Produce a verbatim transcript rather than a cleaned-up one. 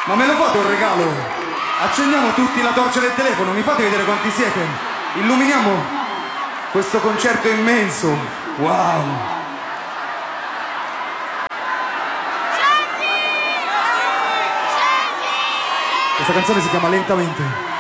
Ma me lo fate un regalo? Accendiamo tutti la torcia del telefono, mi fate vedere quanti siete? Illuminiamo questo concerto immenso. Wow! Questa canzone si chiama Lentamente.